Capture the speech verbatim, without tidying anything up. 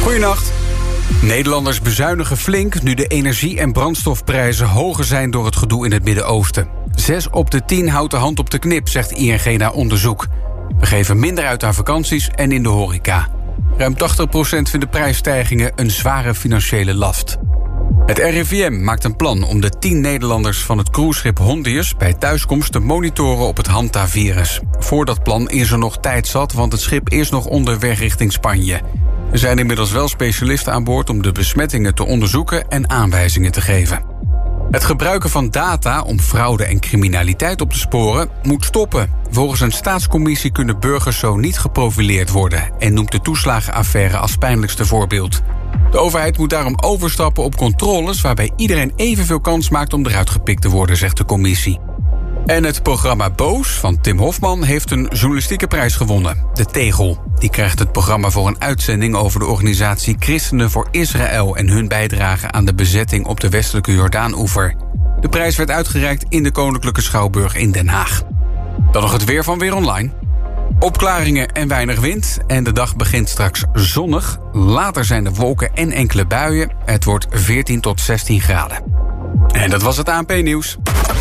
Goedenacht. Nederlanders bezuinigen flink nu de energie- en brandstofprijzen hoger zijn door het gedoe in het Midden-Oosten. Zes op de tien houdt de hand op de knip, zegt I N G na onderzoek. We geven minder uit aan vakanties en in de horeca. Ruim tachtig procent vindt de prijsstijgingen een zware financiële last. Het R I V M maakt een plan om de tien Nederlanders van het cruiseschip Hondius bij thuiskomst te monitoren op het hantavirus. Voor dat plan is er nog tijd zat, want het schip is nog onderweg richting Spanje. Er zijn inmiddels wel specialisten aan boord om de besmettingen te onderzoeken en aanwijzingen te geven. Het gebruiken van data om fraude en criminaliteit op te sporen moet stoppen. Volgens een staatscommissie kunnen burgers zo niet geprofileerd worden en noemt de toeslagenaffaire als pijnlijkste voorbeeld. De overheid moet daarom overstappen op controles waarbij iedereen evenveel kans maakt om eruit gepikt te worden, zegt de commissie. En het programma Boos van Tim Hofman heeft een journalistieke prijs gewonnen, de Tegel. Die krijgt het programma voor een uitzending over de organisatie Christenen voor Israël en hun bijdrage aan de bezetting op de westelijke Jordaanoever. De prijs werd uitgereikt in de Koninklijke Schouwburg in Den Haag. Dan nog het weer van Weer Online. Opklaringen en weinig wind en de dag begint straks zonnig. Later zijn er wolken en enkele buien. Het wordt veertien tot zestien graden. En dat was het A N P-nieuws.